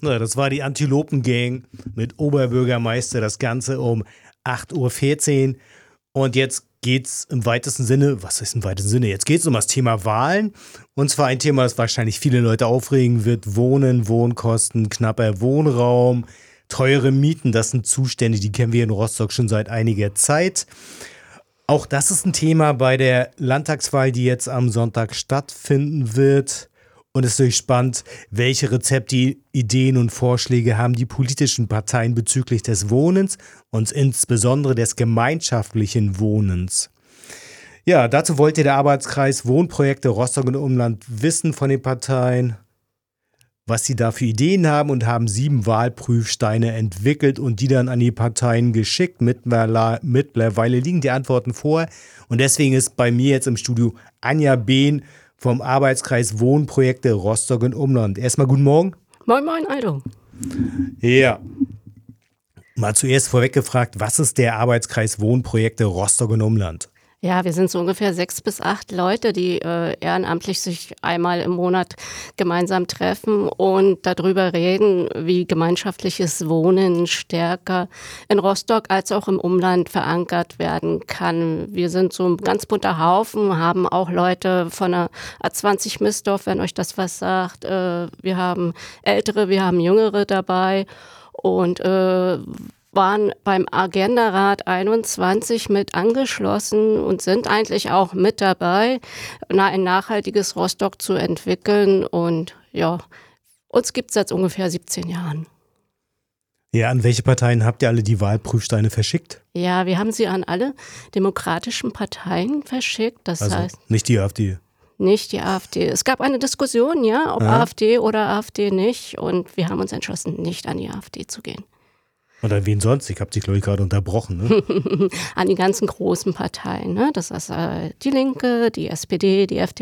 Na, das war die Antilopen-Gang mit Oberbürgermeister, das Ganze um 8:14 Uhr. Und jetzt geht's im weitesten Sinne, was ist im weitesten Sinne? Jetzt geht's um das Thema Wahlen. Und zwar ein Thema, das wahrscheinlich viele Leute aufregen wird. Wohnen, Wohnkosten, knapper Wohnraum, teure Mieten. Das sind Zustände, die kennen wir in Rostock schon seit einiger Zeit. Auch das ist ein Thema bei der Landtagswahl, die jetzt am Sonntag stattfinden wird. Und es ist natürlich spannend, welche Rezepte, Ideen und Vorschläge haben die politischen Parteien bezüglich des Wohnens und insbesondere des gemeinschaftlichen Wohnens. Ja, dazu wollte der Arbeitskreis Wohnprojekte Rostock und Umland wissen von den Parteien, was sie da für Ideen haben, und haben 7 Wahlprüfsteine entwickelt und die dann an die Parteien geschickt. Mittlerweile liegen die Antworten vor und deswegen ist bei mir jetzt im Studio Anja Behn vom Arbeitskreis Wohnprojekte Rostock und Umland. Erstmal guten Morgen. Moin, moin, Aldo. Ja. Mal zuerst vorweg gefragt, was ist der Arbeitskreis Wohnprojekte Rostock und Umland? Ja, wir sind so ungefähr 6 bis 8 Leute, die ehrenamtlich sich einmal im Monat gemeinsam treffen und darüber reden, wie gemeinschaftliches Wohnen stärker in Rostock als auch im Umland verankert werden kann. Wir sind so ein ganz bunter Haufen, haben auch Leute von der A20 Missdorf, wenn euch das was sagt. Wir haben Ältere, wir haben Jüngere dabei und waren beim Agenda-Rat 21 mit angeschlossen und sind eigentlich auch mit dabei, ein nachhaltiges Rostock zu entwickeln. Und ja, uns gibt es seit ungefähr 17 Jahren. Ja, an welche Parteien habt ihr alle die Wahlprüfsteine verschickt? Ja, wir haben sie an alle demokratischen Parteien verschickt. Das heißt, nicht die AfD. Nicht die AfD. Es gab eine Diskussion, ja, ob AfD oder AfD nicht. Und wir haben uns entschlossen, nicht an die AfD zu gehen. Oder wen sonst? Ich habe dich, glaube ich, gerade unterbrochen. Ne? An die ganzen großen Parteien. Ne? Das ist die Linke, die SPD, die FDP.